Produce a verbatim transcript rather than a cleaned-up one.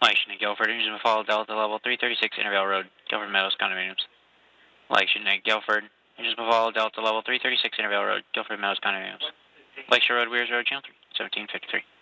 Mike Shinnick, Guilford, engine will follow Delta level three thirty-six Intervale Road, Guilford Meadows condominiums. Mike Shinnick, Guilford, engine will follow Delta level three thirty-six Intervale Road, Guilford Meadows condominiums. Lakeshore Road, Weirs Road, channel three, seventeen fifty-three.